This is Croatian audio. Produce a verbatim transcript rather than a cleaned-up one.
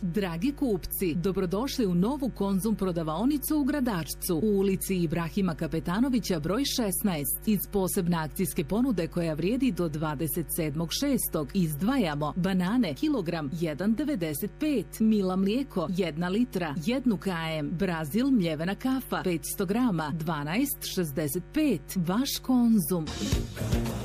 Dragi kupci, dobrodošli u novu Konzum prodavaonicu u Gradačcu u ulici Ibrahima Kapetanovića broj šesnaest. Iz posebne akcijske ponude koja vrijedi do dvadeset sedmog šestog izdvajamo banane kilogram jedan devedeset pet, Mila mlijeko jedna litra, jedan km, Brazil mljevena kafa petsto grama dvanaest šezdeset pet. Vaš Konzum.